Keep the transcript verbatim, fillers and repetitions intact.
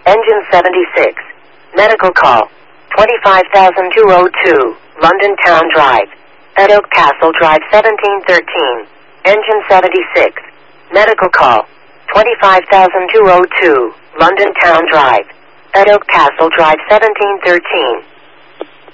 Engine seventy-six. Medical call. twenty-five thousand two oh two, London Town Drive. At Oak Castle Drive seventeen thirteen. Engine seventy-six. Medical call. twenty-five thousand two oh two, London Town Drive. At Oak Castle Drive seventeen thirteen.